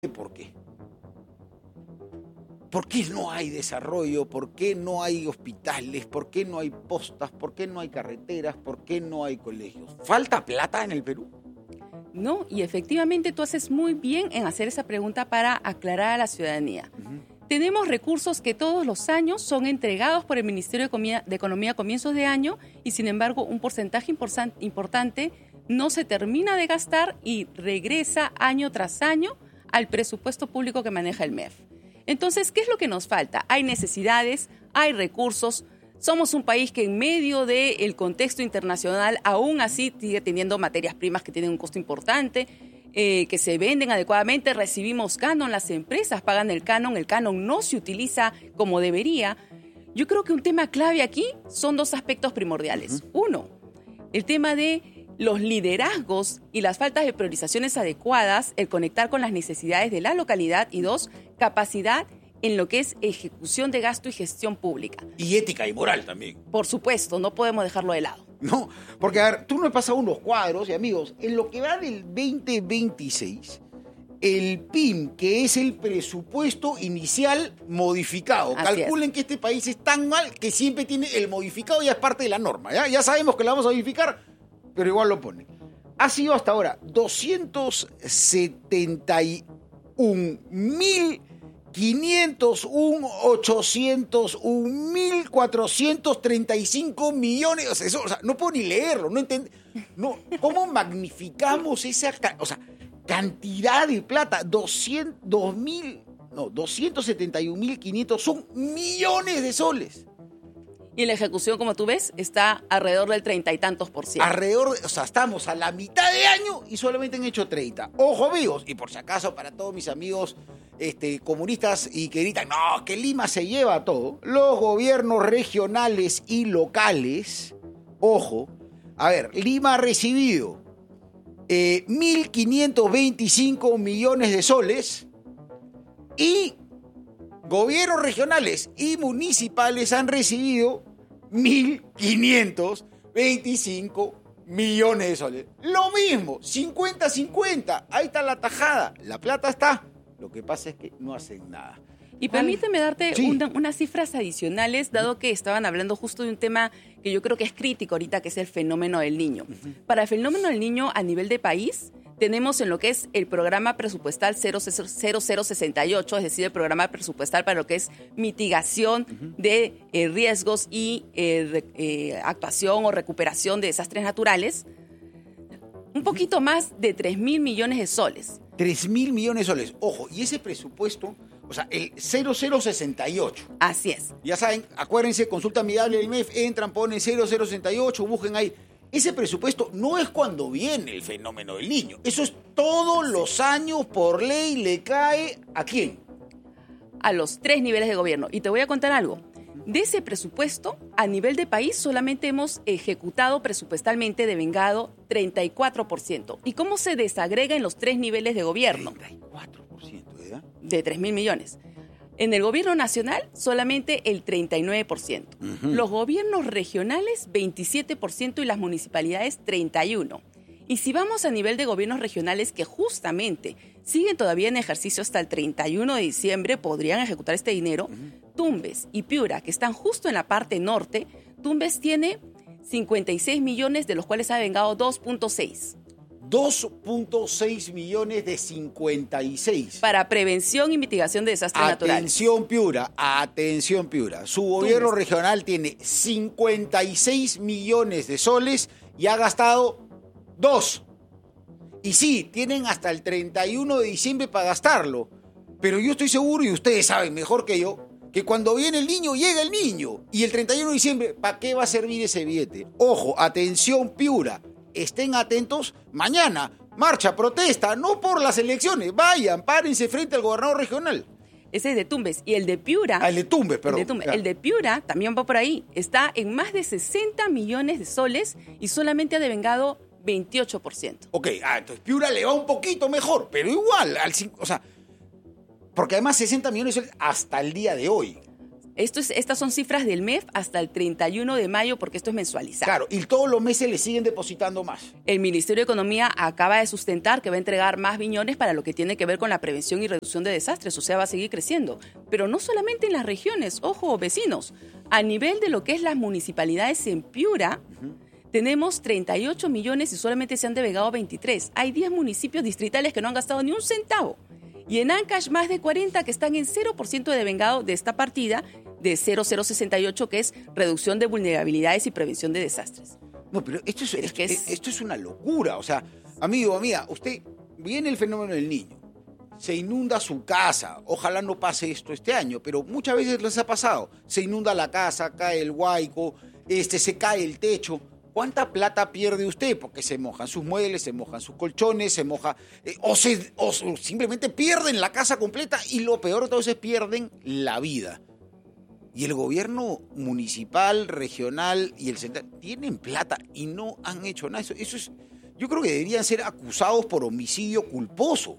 ¿Por qué? ¿Por qué no hay desarrollo? ¿Por qué no hay hospitales? ¿Por qué no hay postas? ¿Por qué no hay carreteras? ¿Por qué no hay colegios? ¿Falta plata en el Perú? No, y efectivamente tú haces muy bien en hacer esa pregunta para aclarar a la ciudadanía. Tenemos recursos que todos los años son entregados por el Ministerio de Economía a comienzos de año y sin embargo un porcentaje importante no se termina de gastar y regresa año tras año al presupuesto público que maneja el MEF. Entonces, ¿qué es lo que nos falta? Hay necesidades, hay recursos. Somos un país que en medio del contexto internacional aún así sigue teniendo materias primas que tienen un costo importante, que se venden adecuadamente, recibimos canon, las empresas pagan el canon no se utiliza como debería. Yo creo que un tema clave aquí son dos aspectos primordiales. Uno, el tema de los liderazgos y las faltas de priorizaciones adecuadas, el conectar con las necesidades de la localidad y dos, capacidad en lo que es ejecución de gasto y gestión pública. Y ética y moral también. Por supuesto, no podemos dejarlo de lado. No, porque a ver, tú me has pasado unos cuadros y amigos, en lo que va del 2026, el PIM, que es el presupuesto inicial modificado, calculen que este país es tan mal que siempre tiene el modificado, ya es parte de la norma, ya sabemos que la vamos a modificar, pero igual lo pone. Ha sido hasta ahora 271.501.801.435 millones. O sea, no puedo ni leerlo, no entiendo. No, ¿cómo magnificamos esa cantidad de plata? 271.500 son millones de soles. Y la ejecución, como tú ves, está alrededor del 30 y tantos %. O sea, estamos a la mitad de año y solamente han hecho 30. Ojo, amigos, y por si acaso para todos mis amigos comunistas y que gritan, no, que Lima se lleva todo. Los gobiernos regionales y locales, ojo, a ver, Lima ha recibido 1.525 millones de soles y gobiernos regionales y municipales han recibido 1.525 millones de soles. Lo mismo, 50-50. Ahí está la tajada. La plata está. Lo que pasa es que no hacen nada. Y permíteme darte unas cifras adicionales, dado que estaban hablando justo de un tema que yo creo que es crítico ahorita, que es el fenómeno del niño. Para el fenómeno del niño a nivel de país, tenemos en lo que es el programa presupuestal 0068, es decir, el programa presupuestal para lo que es mitigación de riesgos y actuación o recuperación de desastres naturales, un poquito más de 3.000 millones de soles. 3.000 millones de soles. Ojo, y ese presupuesto, o sea, el 0068. Así es. Ya saben, acuérdense, consulta amigable del MEF, entran, ponen 0068, busquen ahí. Ese presupuesto no es cuando viene el fenómeno del niño. Eso es todos los años, por ley, le cae ¿a quién? A los 3 niveles de gobierno. Y te voy a contar algo. De ese presupuesto, a nivel de país, solamente hemos ejecutado presupuestalmente devengado 34%. ¿Y cómo se desagrega en los 3 niveles de gobierno? 34%, ¿verdad? De 3.000 millones. En el gobierno nacional, solamente el 39%. Los gobiernos regionales, 27% y las municipalidades, 31%. Y si vamos a nivel de gobiernos regionales que justamente siguen todavía en ejercicio hasta el 31 de diciembre, podrían ejecutar este dinero, Tumbes y Piura, que están justo en la parte norte, Tumbes tiene 56 millones, de los cuales ha devengado 2.6. 2.6 millones de 56. Para prevención y mitigación de desastres naturales. Atención Piura. Su gobierno regional tiene 56 millones de soles y ha gastado 2. Y sí, tienen hasta el 31 de diciembre para gastarlo. Pero yo estoy seguro, y ustedes saben mejor que yo, que cuando viene el niño, llega el niño. Y el 31 de diciembre, ¿para qué va a servir ese billete? Ojo, atención Piura. Estén atentos, mañana, marcha, protesta, no por las elecciones, vayan, párense frente al gobernador regional. Ese es de Tumbes. Y el de Piura... el de Tumbes, perdón. El de Piura también va por ahí. Está en más de 60 millones de soles y solamente ha devengado 28%. Ok, entonces Piura le va un poquito mejor, pero igual, porque además 60 millones de soles hasta el día de hoy. Estas son cifras del MEF hasta el 31 de mayo, porque esto es mensualizado. Claro, y todos los meses le siguen depositando más. El Ministerio de Economía acaba de sustentar que va a entregar más billones para lo que tiene que ver con la prevención y reducción de desastres, o sea, va a seguir creciendo. Pero no solamente en las regiones, ojo, vecinos, a nivel de lo que es las municipalidades en Piura, tenemos 38 millones y solamente se han devengado 23. Hay 10 municipios distritales que no han gastado ni un centavo. Y en Ancash más de 40 que están en 0% de devengado de esta partida de 0068, que es reducción de vulnerabilidades y prevención de desastres. No, pero esto es una locura. O sea, amigo, amiga, usted viene el fenómeno del Niño, se inunda su casa. Ojalá no pase esto este año, pero muchas veces les ha pasado. Se inunda la casa, cae el huaico, se cae el techo. ¿Cuánta plata pierde usted? Porque se mojan sus muebles, se mojan sus colchones, se moja... o simplemente pierden la casa completa y lo peor de todo es pierden la vida. Y el gobierno municipal, regional y el central tienen plata y no han hecho nada. Eso es... Yo creo que deberían ser acusados por homicidio culposo.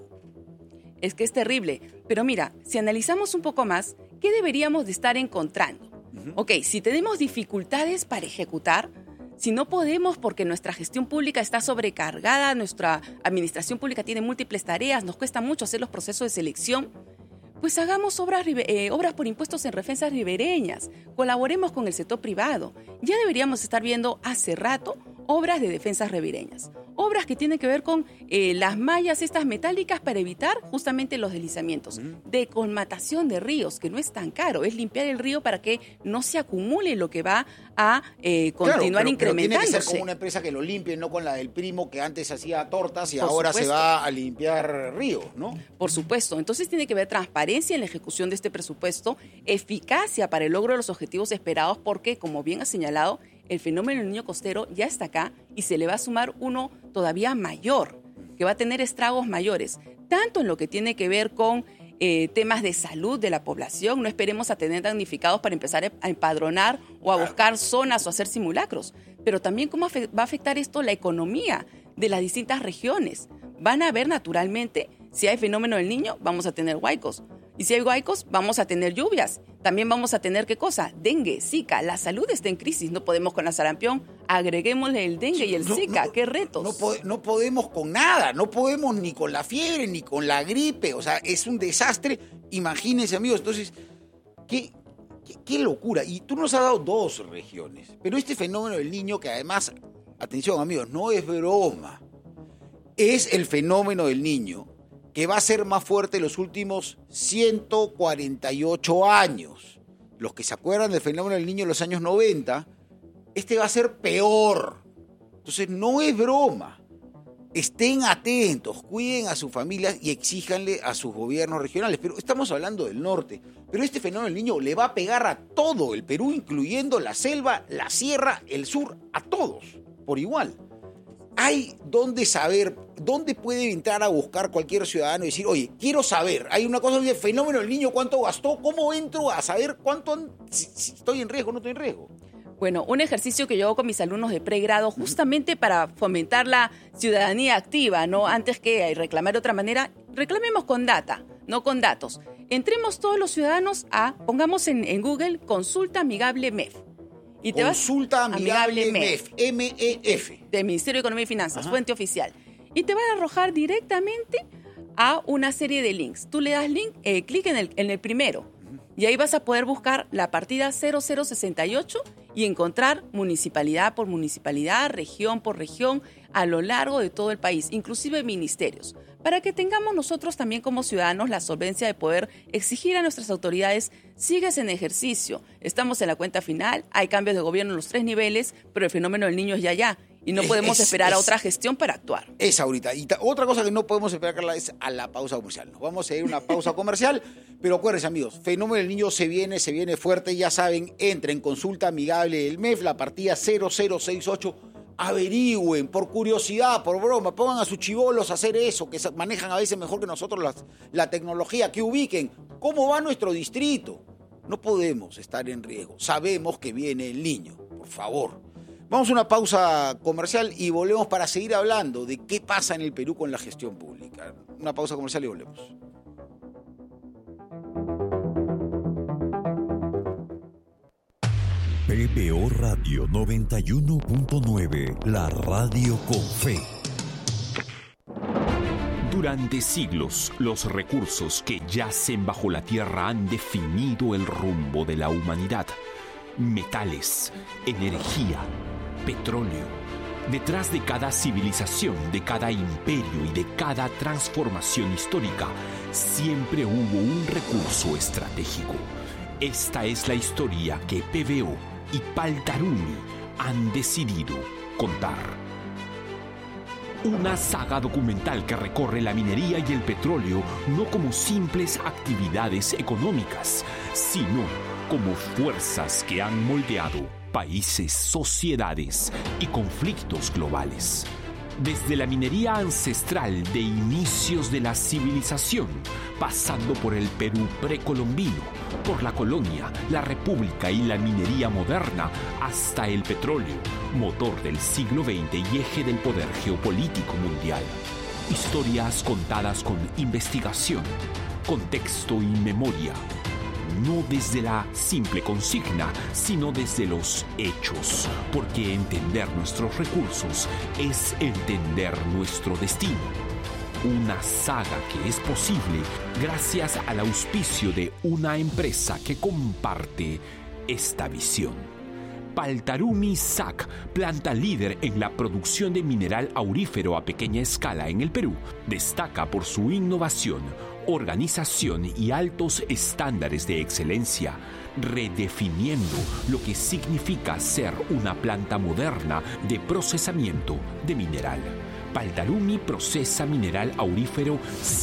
Es que es terrible. Pero mira, si analizamos un poco más, ¿qué deberíamos de estar encontrando? Ok, si tenemos dificultades para ejecutar... Si no podemos porque nuestra gestión pública está sobrecargada, nuestra administración pública tiene múltiples tareas, nos cuesta mucho hacer los procesos de selección, pues hagamos obras por impuestos en defensas ribereñas, colaboremos con el sector privado. Ya deberíamos estar viendo hace rato obras de defensas ribereñas, obras que tienen que ver con las mallas estas metálicas para evitar justamente los deslizamientos, de colmatación de ríos, que no es tan caro, es limpiar el río para que no se acumule lo que va a continuar incrementándose. Pero tiene que ser con una empresa que lo limpie, no con la del primo que antes hacía tortas y ahora se va a limpiar ríos, ¿no? Por supuesto, entonces tiene que haber transparencia en la ejecución de este presupuesto, eficacia para el logro de los objetivos esperados, porque, como bien ha señalado, el fenómeno del Niño costero ya está acá y se le va a sumar uno todavía mayor, que va a tener estragos mayores, tanto en lo que tiene que ver con temas de salud de la población. No esperemos a tener damnificados para empezar a empadronar o a buscar zonas o hacer simulacros, pero también cómo va a afectar esto la economía de las distintas regiones. Van a haber naturalmente, si hay fenómeno del Niño, vamos a tener huaicos. Y si hay huaicos, vamos a tener lluvias. También vamos a tener, ¿qué cosa? Dengue, Zika. La salud está en crisis. No podemos con la sarampión. Agreguémosle el dengue y el Zika. ¡Qué retos! No podemos con nada. No podemos ni con la fiebre, ni con la gripe. O sea, es un desastre. Imagínense, amigos. Entonces, qué locura. Y tú nos has dado 2 regiones. Pero este fenómeno del Niño, que además, atención, amigos, no es broma. Es el fenómeno del Niño que va a ser más fuerte en los últimos 148 años. Los que se acuerdan del fenómeno del Niño en los años 90, este va a ser peor. Entonces, no es broma. Estén atentos, cuiden a sus familias y exíjanle a sus gobiernos regionales. Pero estamos hablando del norte. Pero este fenómeno del Niño le va a pegar a todo el Perú, incluyendo la selva, la sierra, el sur, a todos, por igual. Hay dónde saber, dónde puede entrar a buscar cualquier ciudadano y decir, oye, quiero saber, hay una cosa de fenómeno del Niño, cuánto gastó, cómo entro a saber si estoy en riesgo o no estoy en riesgo. Bueno, un ejercicio que yo hago con mis alumnos de pregrado justamente para fomentar la ciudadanía activa, ¿no? Antes que reclamar de otra manera, reclamemos con data, no con datos. Entremos todos los ciudadanos pongamos en Google, consulta amigable MEF. Y te Consulta amigable MEF, MEF. Del Ministerio de Economía y Finanzas, fuente oficial. Y te van a arrojar directamente a una serie de links. Tú le das clic en el primero y ahí vas a poder buscar la partida 0068 y encontrar municipalidad por municipalidad, región por región, a lo largo de todo el país, inclusive ministerios, para que tengamos nosotros también como ciudadanos la solvencia de poder exigir a nuestras autoridades, sigues en ejercicio, estamos en la cuenta final, hay cambios de gobierno en los 3 niveles, pero el fenómeno del Niño es ya. Y no podemos esperar a otra gestión para actuar. Es ahorita. Y otra cosa que no podemos esperar, Carla, es a la pausa comercial. Nos vamos a ir a una pausa comercial, pero acuérdense, amigos, fenómeno del Niño se viene fuerte. Ya saben, entren, consulta amigable del MEF, la partida 0068. Averigüen, por curiosidad, por broma, pongan a sus chibolos a hacer eso, que manejan a veces mejor que nosotros la tecnología, que ubiquen cómo va nuestro distrito. No podemos estar en riesgo. Sabemos que viene el Niño, por favor. Vamos a una pausa comercial y volvemos para seguir hablando de qué pasa en el Perú con la gestión pública. Una pausa comercial y volvemos. PPO Radio 91.9, la radio con fe. Durante siglos, los recursos que yacen bajo la tierra han definido el rumbo de la humanidad. Metales, energía, petróleo. Detrás de cada civilización, de cada imperio y de cada transformación histórica, siempre hubo un recurso estratégico. Esta es la historia que PBO y Paltarumi han decidido contar. Una saga documental que recorre la minería y el petróleo no como simples actividades económicas, sino como fuerzas que han moldeado países, sociedades y conflictos globales. Desde la minería ancestral de inicios de la civilización, pasando por el Perú precolombino, por la colonia, la república y la minería moderna, hasta el petróleo, motor del siglo XX y eje del poder geopolítico mundial. Historias contadas con investigación, contexto y memoria. No desde la simple consigna, sino desde los hechos, porque entender nuestros recursos es entender nuestro destino. Una saga que es posible gracias al auspicio de una empresa que comparte esta visión. Paltarumi SAC, planta líder en la producción de mineral aurífero a pequeña escala en el Perú, destaca por su innovación, organización y altos estándares de excelencia, redefiniendo lo que significa ser una planta moderna de procesamiento de mineral. Paltarumi procesa mineral aurífero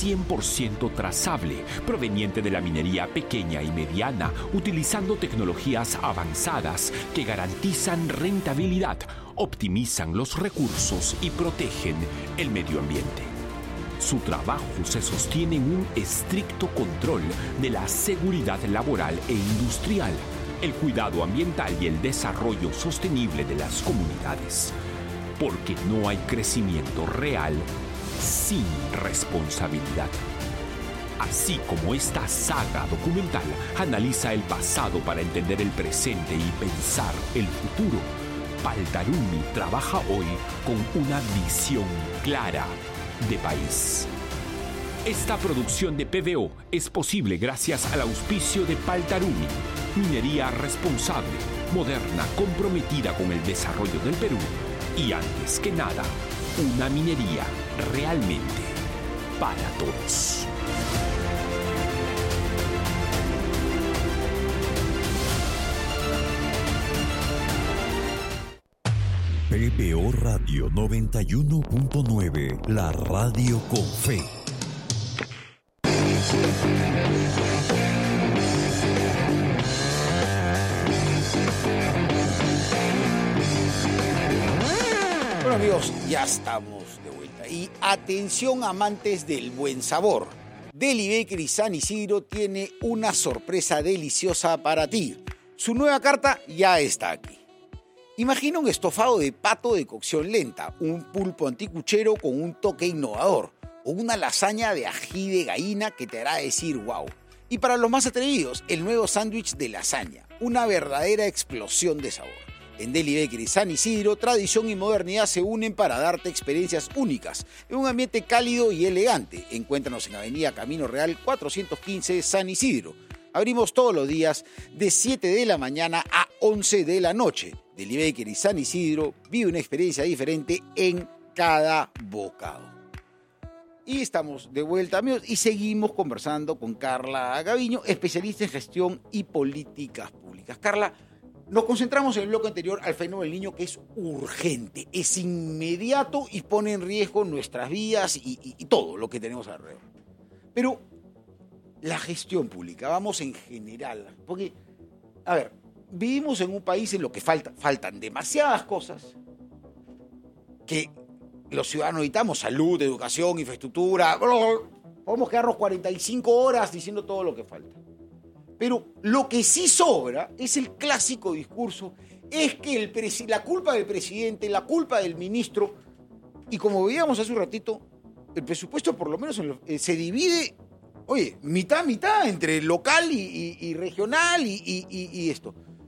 100% trazable, proveniente de la minería pequeña y mediana, utilizando tecnologías avanzadas que garantizan rentabilidad, optimizan los recursos y protegen el medio ambiente. Su trabajo se sostiene en un estricto control de la seguridad laboral e industrial, el cuidado ambiental y el desarrollo sostenible de las comunidades. Porque no hay crecimiento real sin responsabilidad. Así como esta saga documental analiza el pasado para entender el presente y pensar el futuro, Paltarumi trabaja hoy con una visión clara de país. Esta producción de PBO es posible gracias al auspicio de Paltarumi, minería responsable, moderna, comprometida con el desarrollo del Perú y, antes que nada, una minería realmente para todos. PBO Radio 91.9, la radio con fe. Bueno, amigos, ya estamos de vuelta. Y atención, amantes del buen sabor. Deli Bakery San Isidro tiene una sorpresa deliciosa para ti. Su nueva carta ya está aquí. Imagina un estofado de pato de cocción lenta, un pulpo anticuchero con un toque innovador, o una lasaña de ají de gallina que te hará decir wow. Y para los más atrevidos, el nuevo sándwich de lasaña, una verdadera explosión de sabor. En Deli Bakery San Isidro, tradición y modernidad se unen para darte experiencias únicas en un ambiente cálido y elegante. Encuéntranos en Avenida Camino Real 415 San Isidro. Abrimos todos los días de 7 de la mañana a 11 de la noche. Deli Bakery San Isidro vive una experiencia diferente en cada bocado. Y estamos de vuelta, amigos, y seguimos conversando con Carla Gaviño, especialista en gestión y políticas públicas. Carla, nos concentramos en el bloque anterior al fenómeno del niño, que es urgente, es inmediato y pone en riesgo nuestras vidas y todo lo que tenemos alrededor. Pero la gestión pública, vamos en general, porque, a ver, vivimos en un país en lo que faltan demasiadas cosas que los ciudadanos necesitamos: salud, educación, infraestructura. Podemos quedarnos 45 horas diciendo todo lo que falta. Pero lo que sí sobra es el clásico discurso, es que la culpa del presidente, la culpa del ministro, y como veíamos hace un ratito, el presupuesto por lo menos se divide, mitad entre local y regional y esto.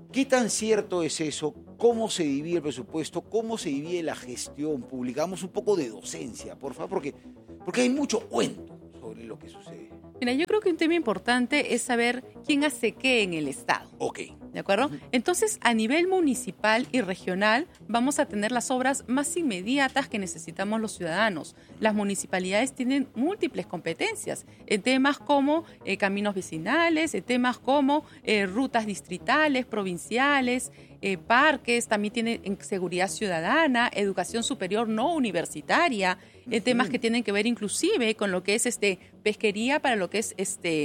¿Qué tan cierto es eso? ¿Cómo se divide el presupuesto? ¿Cómo se divide la gestión pública? Damos un poco de docencia, por favor, porque hay mucho cuento sobre lo que sucede. Mira, yo creo que un tema importante es saber quién hace qué en el Estado. Ok. ¿De acuerdo? Entonces, a nivel municipal y regional, vamos a tener las obras más inmediatas que necesitamos los ciudadanos. Las municipalidades tienen múltiples competencias en temas como caminos vecinales, en temas como rutas distritales, provinciales, parques, también tienen seguridad ciudadana, educación superior no universitaria, temas que tienen que ver inclusive con lo que es pesquería, para lo que es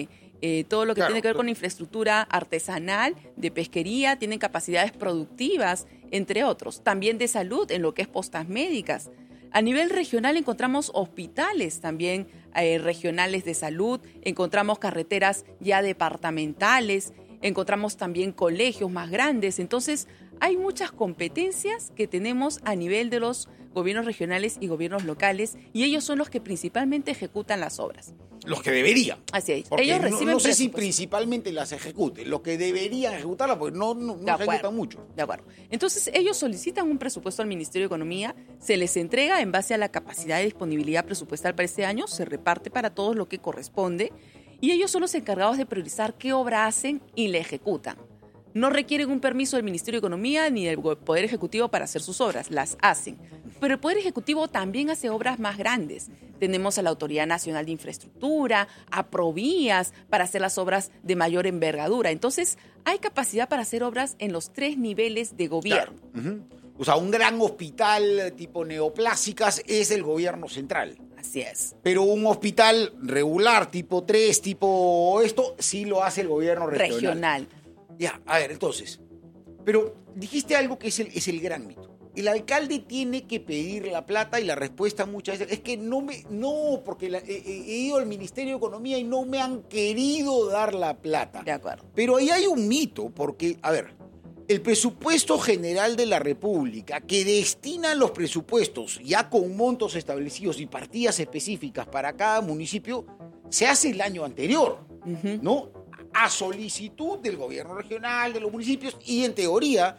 todo lo que tiene que ver con infraestructura artesanal, de pesquería, tienen capacidades productivas, entre otros. También de salud, en lo que es postas médicas. A nivel regional encontramos hospitales también regionales de salud, encontramos carreteras ya departamentales, encontramos también colegios más grandes. Entonces, hay muchas competencias que tenemos a nivel de los gobiernos regionales y gobiernos locales, y ellos son los que principalmente ejecutan las obras. Los que deberían. Así es. Porque ellos reciben no sé si principalmente las ejecuten, los que deberían ejecutarlas, porque no ejecutan mucho. De acuerdo. Entonces, ellos solicitan un presupuesto al Ministerio de Economía, se les entrega en base a la capacidad de disponibilidad presupuestal para este año, se reparte para todos lo que corresponde, y ellos son los encargados de priorizar qué obra hacen y la ejecutan. No requieren un permiso del Ministerio de Economía ni del Poder Ejecutivo para hacer sus obras, las hacen. Pero el Poder Ejecutivo también hace obras más grandes. Tenemos a la Autoridad Nacional de Infraestructura, a Provías, para hacer las obras de mayor envergadura. Entonces, hay capacidad para hacer obras en los 3 niveles de gobierno. Claro. O sea, un gran hospital tipo neoplásicas es el gobierno central. Así es. Pero un hospital regular, tipo 3, tipo esto, sí lo hace el gobierno regional. Ya, a ver, entonces, pero dijiste algo que es el gran mito. El alcalde tiene que pedir la plata y la respuesta muchas veces es que porque he ido al Ministerio de Economía y no me han querido dar la plata. De acuerdo. Pero ahí hay un mito, porque, a ver, el presupuesto general de la República, que destina los presupuestos ya con montos establecidos y partidas específicas para cada municipio, se hace el año anterior, ¿no? A solicitud del gobierno regional, de los municipios y en teoría,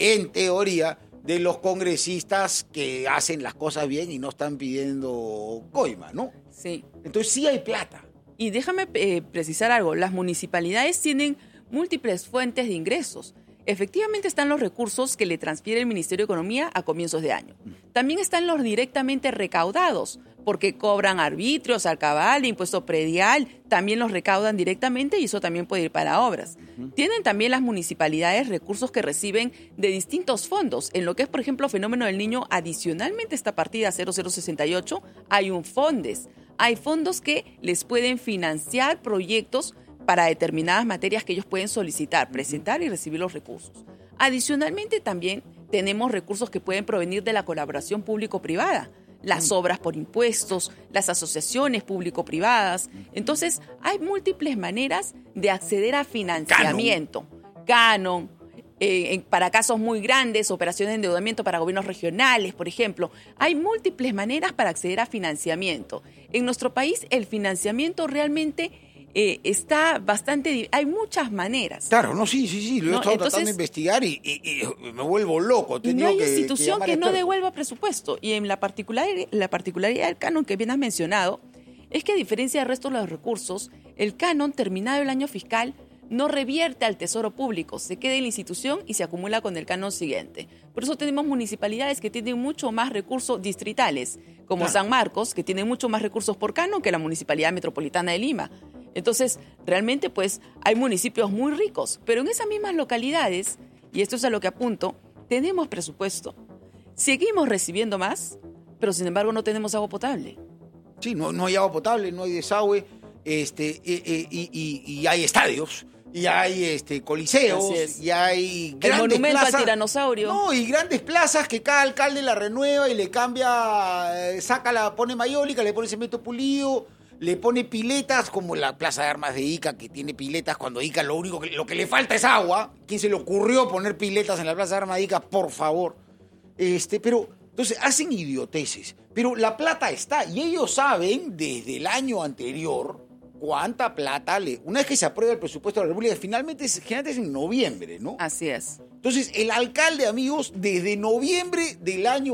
de los congresistas que hacen las cosas bien y no están pidiendo coima, ¿no? Sí. Entonces sí hay plata. Y déjame precisar algo, las municipalidades tienen múltiples fuentes de ingresos. Efectivamente están los recursos que le transfiere el Ministerio de Economía a comienzos de año. También están los directamente recaudados, porque cobran arbitrios, alcabal, impuesto predial, también los recaudan directamente y eso también puede ir para obras. Tienen también las municipalidades recursos que reciben de distintos fondos. En lo que es, por ejemplo, Fenómeno del Niño, adicionalmente a esta partida 0068, hay un Fondes. Hay fondos que les pueden financiar proyectos para determinadas materias que ellos pueden solicitar, presentar y recibir los recursos. Adicionalmente, también tenemos recursos que pueden provenir de la colaboración público-privada, las obras por impuestos, las asociaciones público-privadas. Entonces, hay múltiples maneras de acceder a financiamiento. Canon, para casos muy grandes, operaciones de endeudamiento para gobiernos regionales, por ejemplo. Hay múltiples maneras para acceder a financiamiento. En nuestro país, el financiamiento realmente está bastante... Hay muchas maneras. Claro, sí, lo he estado tratando de investigar y me vuelvo loco. Y no hay institución que no devuelva presupuesto. Y en la particularidad del canon que bien has mencionado, es que a diferencia del resto de los recursos, el canon, terminado el año fiscal, no revierte al tesoro público, se queda en la institución y se acumula con el canon siguiente. Por eso tenemos municipalidades que tienen mucho más recursos distritales, como San Marcos, que tiene mucho más recursos por canon que la Municipalidad Metropolitana de Lima. Entonces, realmente, pues, hay municipios muy ricos, pero en esas mismas localidades, y esto es a lo que apunto, tenemos presupuesto, seguimos recibiendo más, pero sin embargo no tenemos agua potable. Sí, no hay agua potable, no hay desagüe, y hay estadios, y hay coliseos, y hay grandes plazas. El monumento al tiranosaurio. No, y grandes plazas que cada alcalde la renueva y le cambia, pone mayólica, le pone cemento pulido, le pone piletas, como la Plaza de Armas de Ica, que tiene piletas cuando Ica lo que le falta es agua. ¿Quién se le ocurrió poner piletas en la Plaza de Armas de Ica? Por favor. Pero, entonces, hacen idioteces. Pero la plata está, y ellos saben desde el año anterior, cuánta plata una vez que se aprueba el presupuesto de la República, generalmente es en noviembre, ¿no? Así es. Entonces, el alcalde, amigos, desde noviembre del año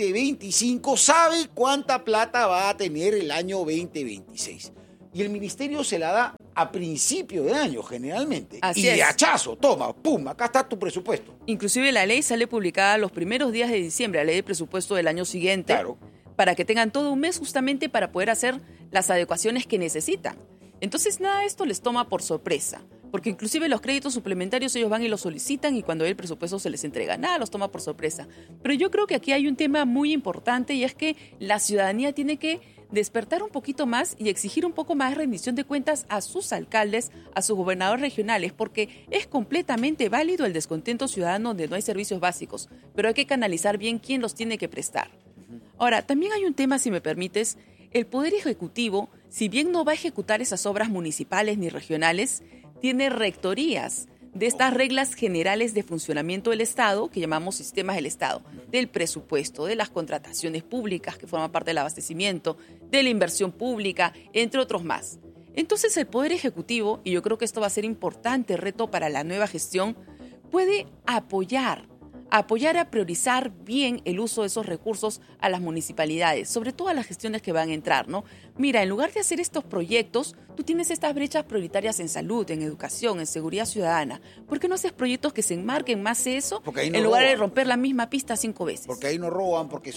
2025 sabe cuánta plata va a tener el año 2026. Y el ministerio se la da a principio de año, generalmente. Así y es. de hachazo, toma, pum, acá está tu presupuesto. Inclusive la ley sale publicada los primeros días de diciembre, la ley de presupuesto del año siguiente, Claro. para que tengan todo un mes justamente para poder hacer las adecuaciones que necesitan. Entonces nada de esto les toma por sorpresa, porque inclusive los créditos suplementarios ellos van y los solicitan y cuando el presupuesto se les entrega, nada los toma por sorpresa. Pero yo creo que aquí hay un tema muy importante y es que la ciudadanía tiene que despertar un poquito más y exigir un poco más de rendición de cuentas a sus alcaldes, a sus gobernadores regionales, porque es completamente válido el descontento ciudadano donde no hay servicios básicos, pero hay que canalizar bien quién los tiene que prestar. Ahora, también hay un tema, si me permites, el Poder Ejecutivo, si bien no va a ejecutar esas obras municipales ni regionales, tiene rectorías de estas reglas generales de funcionamiento del Estado, que llamamos sistemas del Estado, del presupuesto, de las contrataciones públicas, que forman parte del abastecimiento, de la inversión pública, entre otros más. Entonces el Poder Ejecutivo, y yo creo que esto va a ser importante reto para la nueva gestión, puede apoyar a priorizar bien el uso de esos recursos a las municipalidades, sobre todo a las gestiones que van a entrar, ¿no? Mira, en lugar de hacer estos proyectos, tú tienes estas brechas prioritarias en salud, en educación, en seguridad ciudadana. ¿Por qué no haces proyectos que se enmarquen más eso en lugar de romper la misma pista 5 veces? Porque ahí no roban, porque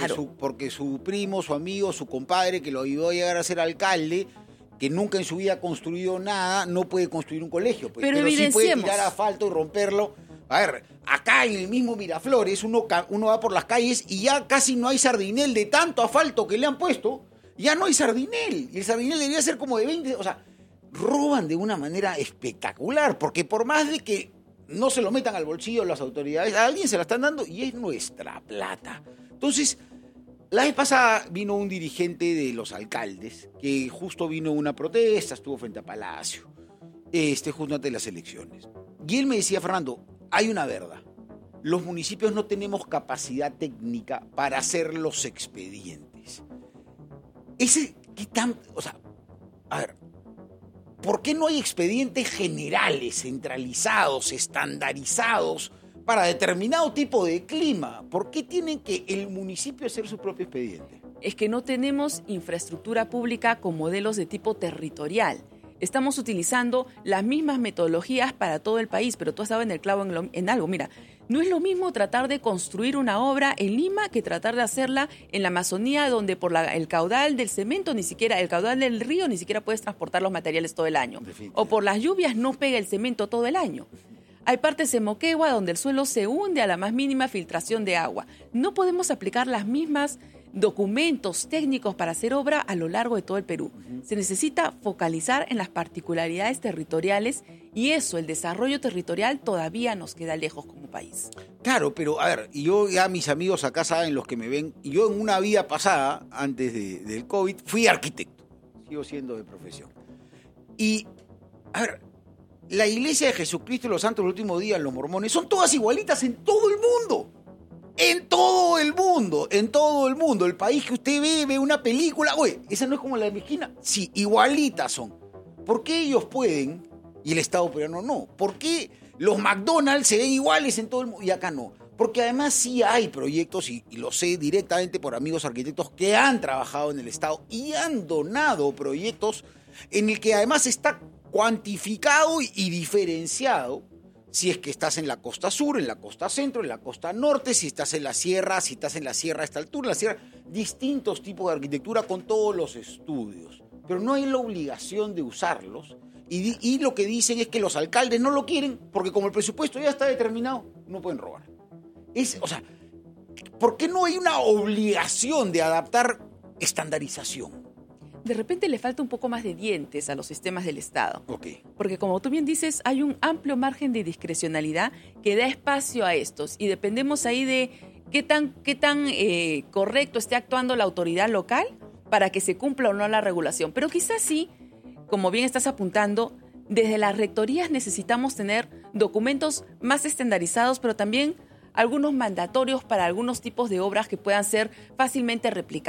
su primo, su amigo, su compadre que lo ayudó a llegar a ser alcalde, que nunca en su vida ha construido nada, no puede construir un colegio. Pues. Pero sí puede tirar asfalto y romperlo. A ver, acá en el mismo Miraflores uno va por las calles y ya casi no hay sardinel de tanto asfalto que le han puesto. Ya no hay sardinel. Y el sardinel debería ser como de 20. O sea, roban de una manera espectacular. Porque por más de que no se lo metan al bolsillo las autoridades, a alguien se la están dando y es nuestra plata. Entonces, la vez pasada vino un dirigente de los alcaldes que justo vino a una protesta, estuvo frente a Palacio, justo antes de las elecciones. Y él me decía, Fernando, hay una verdad. Los municipios no tenemos capacidad técnica para hacer los expedientes. A ver, ¿por qué no hay expedientes generales, centralizados, estandarizados para determinado tipo de clima? ¿Por qué tienen que el municipio hacer su propio expediente? Es que no tenemos infraestructura pública con modelos de tipo territorial. Estamos utilizando las mismas metodologías para todo el país, pero tú has dado en el clavo en algo. Mira, no es lo mismo tratar de construir una obra en Lima que tratar de hacerla en la Amazonía, donde por el caudal del cemento, el caudal del río, ni siquiera puedes transportar los materiales todo el año. O por las lluvias no pega el cemento todo el año. Hay partes en Moquegua donde el suelo se hunde a la más mínima filtración de agua. No podemos aplicar las mismas documentos técnicos para hacer obra a lo largo de todo el Perú. Se necesita focalizar en las particularidades territoriales y eso, el desarrollo territorial, todavía nos queda lejos como país. Claro, pero a ver, y yo ya mis amigos acá saben, los que me ven, y yo en una vida pasada, antes del COVID, fui arquitecto. Sigo siendo de profesión. Y, a ver, la Iglesia de Jesucristo y los Santos del Último Día, los mormones, son todas igualitas en todo el mundo. En todo el mundo, en todo el mundo. El país que usted ve una película, oye, esa no es como la de mi esquina. Sí, igualitas son. ¿Por qué ellos pueden y el Estado peruano no? ¿Por qué los McDonald's se ven iguales en todo el mundo y acá no? Porque además sí hay proyectos, y lo sé directamente por amigos arquitectos que han trabajado en el Estado y han donado proyectos en el que además está cuantificado y diferenciado si es que estás en la costa sur, en la costa centro, en la costa norte, si estás en la sierra, a esta altura, la sierra, distintos tipos de arquitectura con todos los estudios. Pero no hay la obligación de usarlos y lo que dicen es que los alcaldes no lo quieren porque como el presupuesto ya está determinado, no pueden robar. ¿Por qué no hay una obligación de adaptar estandarización? De repente le falta un poco más de dientes a los sistemas del Estado. Okay. Porque como tú bien dices, hay un amplio margen de discrecionalidad que da espacio a estos y dependemos ahí de qué tan correcto esté actuando la autoridad local para que se cumpla o no la regulación. Pero quizás sí, como bien estás apuntando, desde las rectorías necesitamos tener documentos más estandarizados, pero también algunos mandatorios para algunos tipos de obras que puedan ser fácilmente replicables.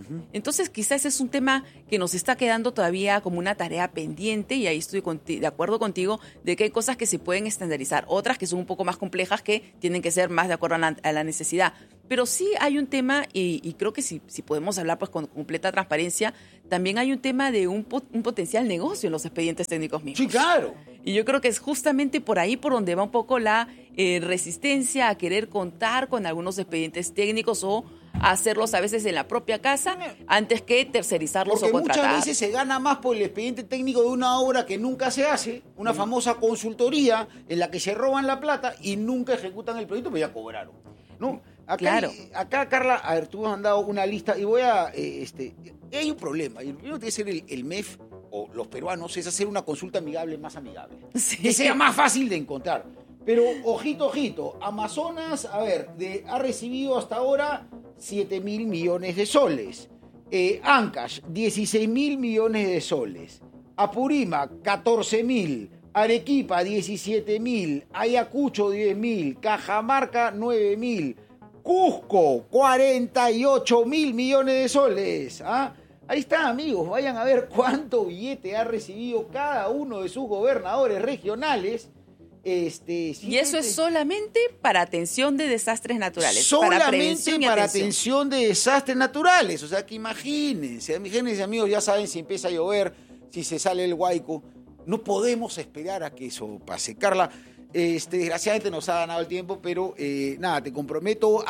Entonces, quizás es un tema que nos está quedando todavía como una tarea pendiente, y ahí estoy de acuerdo contigo de que hay cosas que se pueden estandarizar, otras que son un poco más complejas que tienen que ser más de acuerdo a la necesidad. Pero sí hay un tema, y creo que si podemos hablar pues con completa transparencia, también hay un tema de un potencial negocio en los expedientes técnicos mismos. Sí, claro. Y yo creo que es justamente por ahí por donde va un poco la resistencia a querer contar con algunos expedientes técnicos o hacerlos a veces en la propia casa antes que tercerizarlos porque o contratar. Muchas veces se gana más por el expediente técnico de una obra que nunca se hace, una famosa consultoría en la que se roban la plata y nunca ejecutan el proyecto, pero ya cobraron, ¿no? Acá, Carla, a ver, tú has mandado una lista y voy a... hay un problema. Y lo primero que tiene que hacer el MEF o los peruanos es hacer una consulta amigable más amigable. Sí. Que sea más fácil de encontrar. Pero, ojito, Amazonas, a ver, ha recibido hasta ahora 7.000 millones de soles. Ancash, 16.000 millones de soles. Apurímac, 14.000. Arequipa, 17.000. Ayacucho, 10.000. Cajamarca, 9.000. Cusco, 48.000 millones de soles. ¿Ah? Ahí está, amigos, vayan a ver cuánto billete ha recibido cada uno de sus gobernadores regionales. Y eso es solamente para atención de desastres naturales. Solamente para atención de desastres naturales. O sea, que imagínense, amigos, ya saben, si empieza a llover, si se sale el Huayco, no podemos esperar a que eso pase. Carla, desgraciadamente nos ha ganado el tiempo, pero te comprometo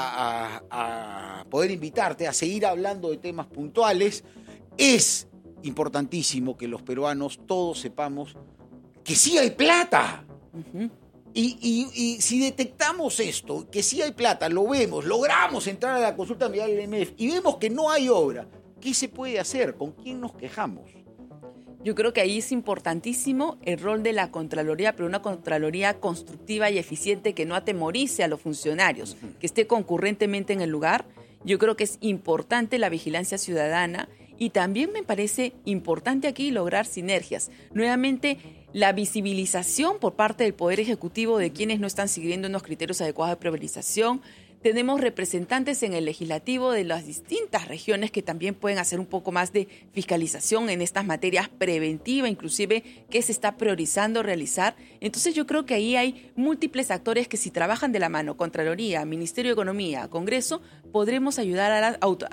a poder invitarte a seguir hablando de temas puntuales. Es importantísimo que los peruanos todos sepamos que sí hay plata. Uh-huh. Y si detectamos esto, que sí hay plata, lo vemos, logramos entrar a la consulta amigable del MEF y vemos que no hay obra, ¿qué se puede hacer? ¿Con quién nos quejamos? Yo creo que ahí es importantísimo el rol de la Contraloría, pero una Contraloría constructiva y eficiente que no atemorice a los funcionarios, que esté concurrentemente en el lugar. Yo creo que es importante la vigilancia ciudadana y también me parece importante aquí lograr sinergias. Nuevamente, la visibilización por parte del Poder Ejecutivo de quienes no están siguiendo unos criterios adecuados de priorización. Tenemos representantes en el legislativo de las distintas regiones que también pueden hacer un poco más de fiscalización en estas materias preventivas, inclusive qué se está priorizando realizar. Entonces yo creo que ahí hay múltiples actores que si trabajan de la mano, Contraloría, Ministerio de Economía, Congreso, podremos ayudar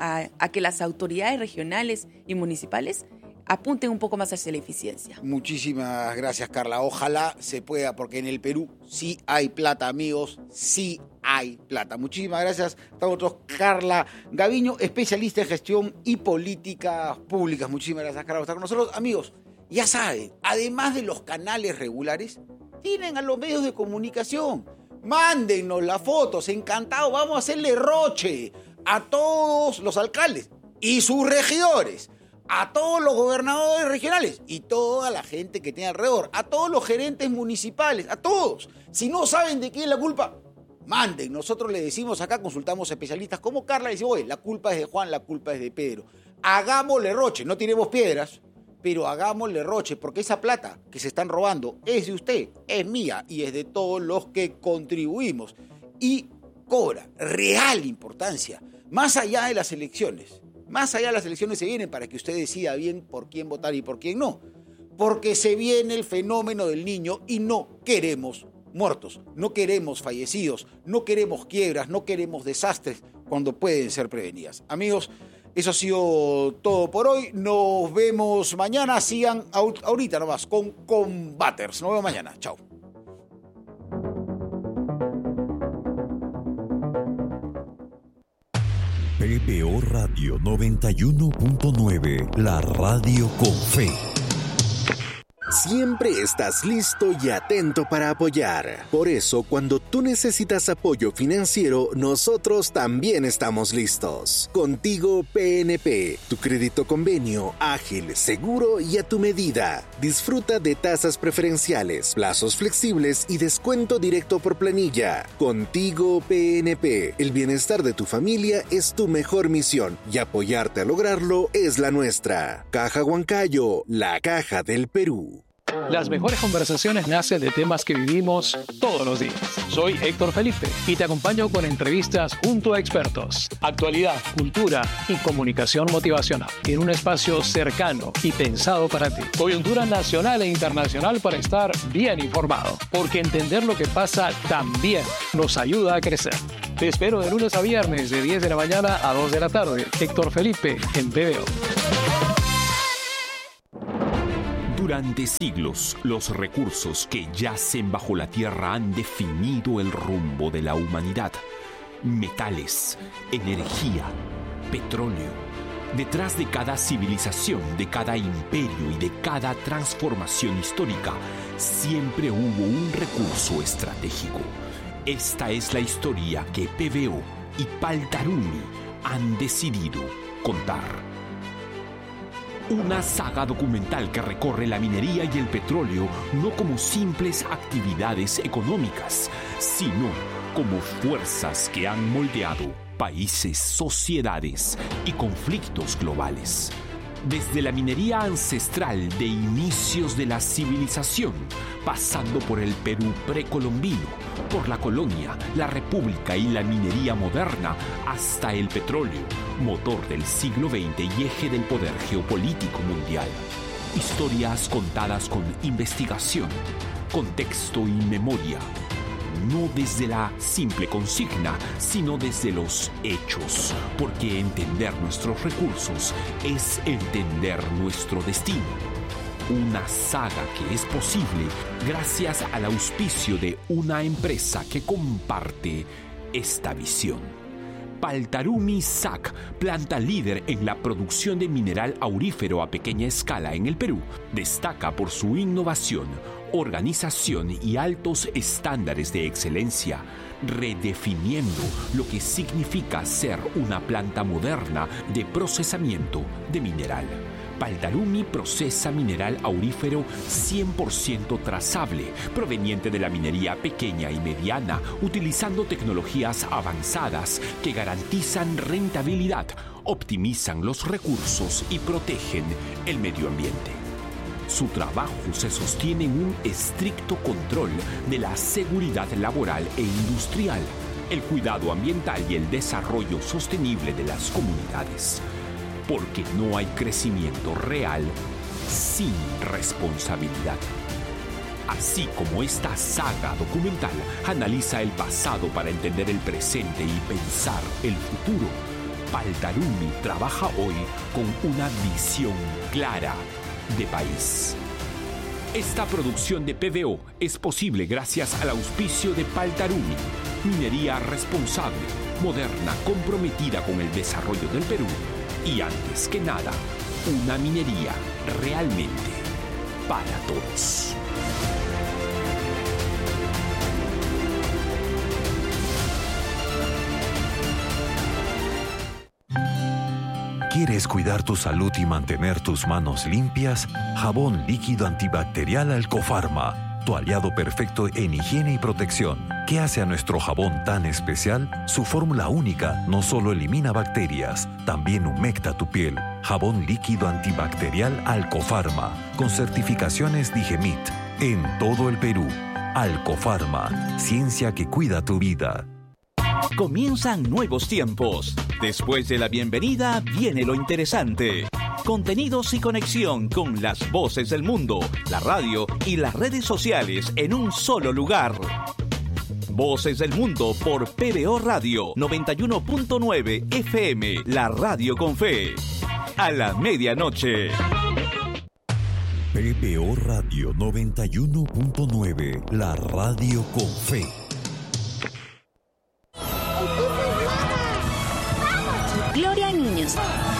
a que las autoridades regionales y municipales apunten un poco más hacia la eficiencia. Muchísimas gracias, Carla. Ojalá se pueda, porque en el Perú sí hay plata, amigos, sí hay plata. Muchísimas gracias. Estamos todos. Carla Gaviño, especialista en gestión y políticas públicas. Muchísimas gracias, Carla, por estar con nosotros. Amigos, ya saben, además de los canales regulares, tienen a los medios de comunicación. Mándennos las fotos, encantado. Vamos a hacerle roche a todos los alcaldes y sus regidores, a todos los gobernadores regionales y toda la gente que tiene alrededor, a todos los gerentes municipales, a todos. Si no saben de quién es la culpa, manden. Nosotros le decimos acá, consultamos especialistas como Carla y decimos, oye, la culpa es de Juan, la culpa es de Pedro. Hagámosle roche, no tiremos piedras, pero hagámosle roche, porque esa plata que se están robando es de usted, es mía y es de todos los que contribuimos. Y cobra real importancia, más allá de las elecciones. Más allá de las elecciones se vienen para que usted decida bien por quién votar y por quién no. Porque se viene el fenómeno del niño y no queremos muertos, no queremos fallecidos, no queremos quiebras, no queremos desastres cuando pueden ser prevenidas. Amigos, eso ha sido todo por hoy. Nos vemos mañana. Sigan ahorita nomás con Combaters. Nos vemos mañana. Chao. PBO Radio 91.9, la radio con fe. Siempre estás listo y atento para apoyar. Por eso, cuando tú necesitas apoyo financiero, nosotros también estamos listos. Contigo PNP, tu crédito convenio, ágil, seguro y a tu medida. Disfruta de tasas preferenciales, plazos flexibles y descuento directo por planilla. Contigo PNP, el bienestar de tu familia es tu mejor misión y apoyarte a lograrlo es la nuestra. Caja Huancayo, la caja del Perú. Las mejores conversaciones nacen de temas que vivimos todos los días. Soy Héctor Felipe y te acompaño con entrevistas junto a expertos, actualidad, cultura y comunicación motivacional en un espacio cercano y pensado para ti. Coyuntura nacional e internacional para estar bien informado, porque entender lo que pasa también nos ayuda a crecer. Te espero de lunes a viernes de 10 de la mañana a 2 de la tarde. Héctor Felipe en PBO. Durante siglos, los recursos que yacen bajo la tierra han definido el rumbo de la humanidad. Metales, energía, petróleo. Detrás de cada civilización, de cada imperio y de cada transformación histórica, siempre hubo un recurso estratégico. Esta es la historia que PBO y Paltarumi han decidido contar. Una saga documental que recorre la minería y el petróleo no como simples actividades económicas, sino como fuerzas que han moldeado países, sociedades y conflictos globales. Desde la minería ancestral de inicios de la civilización, pasando por el Perú precolombino, por la colonia, la república y la minería moderna, hasta el petróleo, motor del siglo XX y eje del poder geopolítico mundial. Historias contadas con investigación, contexto y memoria. No desde la simple consigna, sino desde los hechos, porque entender nuestros recursos es entender nuestro destino. Una saga que es posible gracias al auspicio de una empresa que comparte esta visión. Paltarumi SAC, planta líder en la producción de mineral aurífero a pequeña escala en el Perú, destaca por su innovación, organización y altos estándares de excelencia, redefiniendo lo que significa ser una planta moderna de procesamiento de mineral. Paltarumi procesa mineral aurífero 100% trazable, proveniente de la minería pequeña y mediana, utilizando tecnologías avanzadas que garantizan rentabilidad, optimizan los recursos y protegen el medio ambiente. Su trabajo se sostiene en un estricto control de la seguridad laboral e industrial, el cuidado ambiental y el desarrollo sostenible de las comunidades. Porque no hay crecimiento real sin responsabilidad. Así como esta saga documental analiza el pasado para entender el presente y pensar el futuro, Paltarumi trabaja hoy con una visión clara de país. Esta producción de PBO es posible gracias al auspicio de Paltarumi, minería responsable, moderna, comprometida con el desarrollo del Perú y, antes que nada, una minería realmente para todos. ¿Quieres cuidar tu salud y mantener tus manos limpias? Jabón líquido antibacterial Alcofarma, tu aliado perfecto en higiene y protección. ¿Qué hace a nuestro jabón tan especial? Su fórmula única no solo elimina bacterias, también humecta tu piel. Jabón líquido antibacterial Alcofarma, con certificaciones Digemit, en todo el Perú. Alcofarma, ciencia que cuida tu vida. Comienzan nuevos tiempos. Después de la bienvenida viene lo interesante. Contenidos y conexión con las voces del mundo, la radio y las redes sociales en un solo lugar. Voces del Mundo por PBO Radio 91.9 FM, la radio con fe. A la medianoche. PBO Radio 91.9, la radio con fe. Gloria a niños.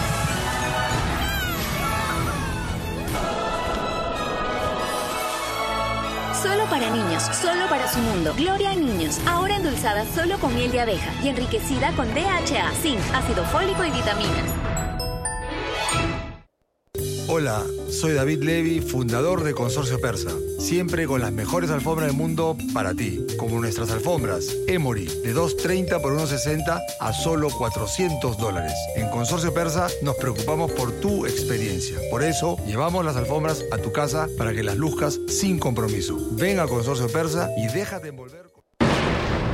Solo para niños, solo para su mundo. Gloria a niños, ahora endulzada solo con miel de abeja y enriquecida con DHA, zinc, ácido fólico y vitaminas. Hola, soy David Levy, fundador de Consorcio Persa. Siempre con las mejores alfombras del mundo para ti, como nuestras alfombras Emory de $230 por $160 a solo $400. En Consorcio Persa nos preocupamos por tu experiencia. Por eso llevamos las alfombras a tu casa para que las luzcas sin compromiso. Ven a Consorcio Persa y déjate envolver.